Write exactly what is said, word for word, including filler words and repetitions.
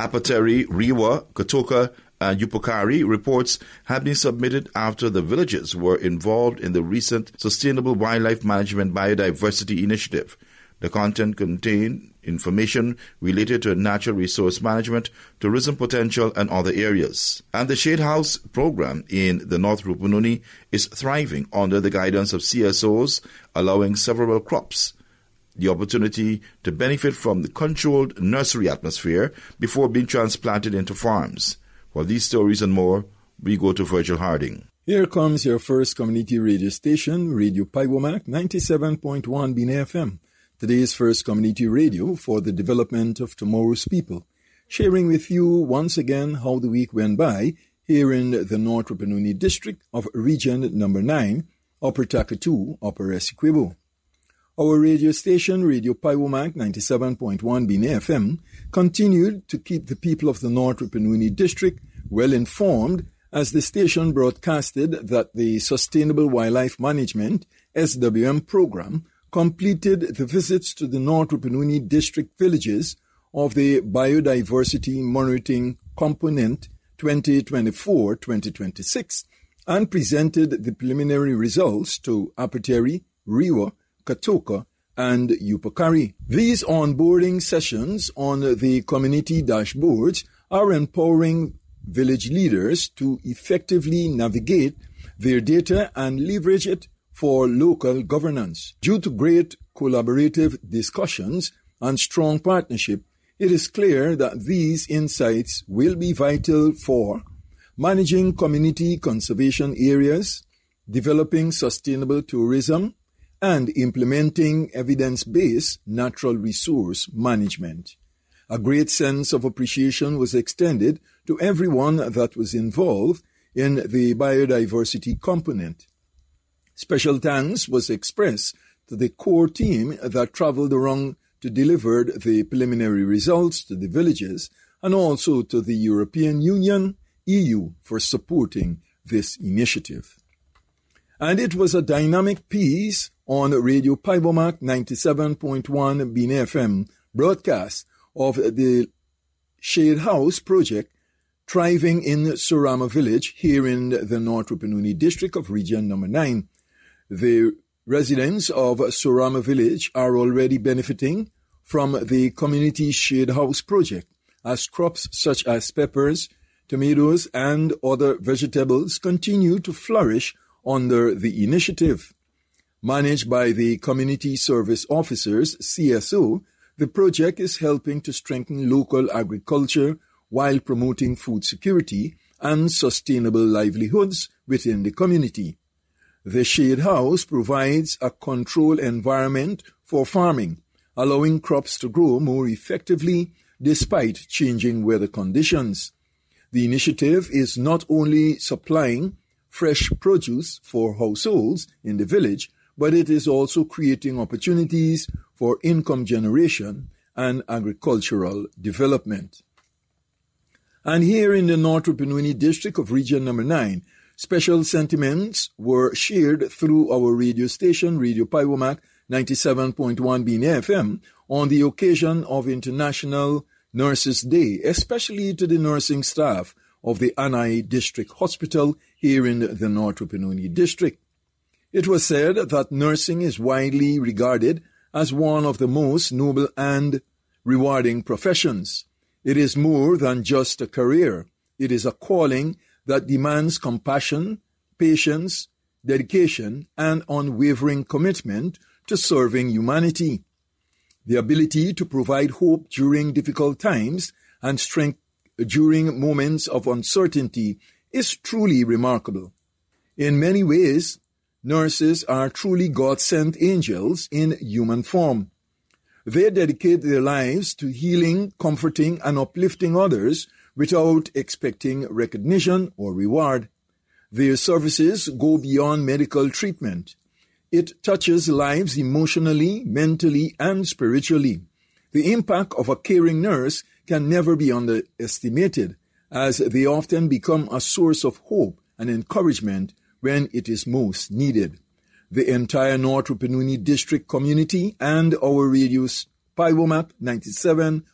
Apateri, Rewa, Kotoka, and Yupokari reports have been submitted after the villages were involved in the recent Sustainable Wildlife Management Biodiversity Initiative. The content contained information related to natural resource management, tourism potential, and other areas. And the Shade House program in the North Rupununi is thriving under the guidance of C S Os, allowing several crops the opportunity to benefit from the controlled nursery atmosphere before being transplanted into farms. For these stories and more, we go to Virgil Harding. Here comes your first community radio station, Radio Paiwomak, ninety-seven point one B N F M. Today's first community radio for the development of tomorrow's people. Sharing with you once again how the week went by here in the North Rupununi district of Region Number nine, Upper Takatu, Upper Essequibo. Our radio station, Radio Paiwomak, ninety-seven point one B N F M, continued to keep the people of the North Rupununi district well informed as the station broadcasted that the Sustainable Wildlife Management S W M program completed the visits to the North Rupununi district villages of the Biodiversity Monitoring Component twenty twenty-four to twenty twenty-six and presented the preliminary results to Apateri, Rewa, Kotoka, and Yupokari. These onboarding sessions on the community dashboards are empowering village leaders to effectively navigate their data and leverage it for local governance. Due to great collaborative discussions and strong partnership, it is clear that these insights will be vital for managing community conservation areas, developing sustainable tourism, and implementing evidence-based natural resource management. A great sense of appreciation was extended to everyone that was involved in the biodiversity component. Special thanks was expressed to the core team that traveled around to deliver the preliminary results to the villages and also to the European Union, E U, for supporting this initiative. And it was a dynamic piece on Radio Paiwomak ninety-seven point one B N F M broadcast of the Shade House project thriving in Surama village here in the North Rupununi district of Region Number nine. The residents of Surama village are already benefiting from the community Shade House project as crops such as peppers, tomatoes, and other vegetables continue to flourish under the initiative. Managed by the Community Service Officers, C S O, the project is helping to strengthen local agriculture while promoting food security and sustainable livelihoods within the community. The Shade House provides a controlled environment for farming, allowing crops to grow more effectively despite changing weather conditions. The initiative is not only supplying fresh produce for households in the village, but it is also creating opportunities for income generation and agricultural development. And here in the North Rupununi district of Region Number nine, special sentiments were shared through our radio station, Radio Paiwomak ninety-seven point one B N F M, on the occasion of International Nurses Day, especially to the nursing staff of the Anai District Hospital here in the North Rupununi district. It was said that nursing is widely regarded as one of the most noble and rewarding professions. It is more than just a career. It is a calling that demands compassion, patience, dedication, and unwavering commitment to serving humanity. The ability to provide hope during difficult times and strength during moments of uncertainty is truly remarkable. In many ways, nurses are truly God-sent angels in human form. They dedicate their lives to healing, comforting, and uplifting others without expecting recognition or reward. Their services go beyond medical treatment. It touches lives emotionally, mentally, and spiritually. The impact of a caring nurse can never be underestimated, as they often become a source of hope and encouragement when it is most needed. The entire North Rupununi district community and our radio's Paiwomak ninety-seven